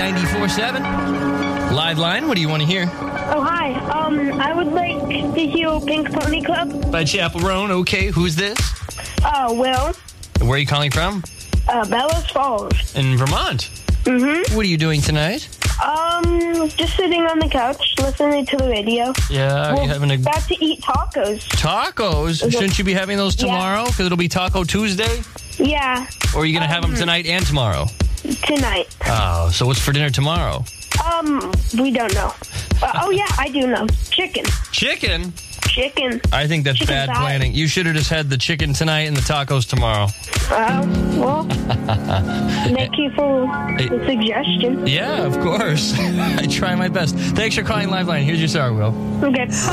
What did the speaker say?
94.7. Live line, what do you want to hear? Oh, hi. I would like to hear Pink Pony Club. By Chappell Roan. Okay, who's this? Will. Where are you calling from? Bellows Falls. In Vermont. Mm-hmm. What are you doing tonight? Just sitting on the couch, listening to the radio. Yeah, are you having a... About to eat tacos. Tacos? Shouldn't you be having those tomorrow? Because it'll be Taco Tuesday? Yeah. Or are you going to have them tonight and tomorrow? Tonight. Oh, so what's for dinner tomorrow? We don't know. Oh, yeah, I do know. Chicken. Chicken? Chicken. I think that's Chicken bad thigh. planning. You should have just had the chicken tonight and the tacos tomorrow. Well, thank you for the suggestion. Yeah, of course. I try my best. Thanks for calling Liveline. Here's your star, Will. Okay.